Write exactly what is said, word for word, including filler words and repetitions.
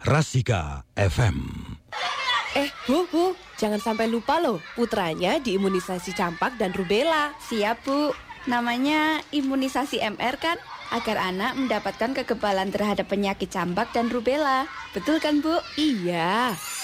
Rasika F M. Eh, Bu, Bu, jangan sampai lupa loh, putranya diimunisasi campak dan rubella. Siap, Bu. Namanya imunisasi M R kan? Agar anak mendapatkan kekebalan terhadap penyakit campak dan rubella. Betul kan, Bu? Iya,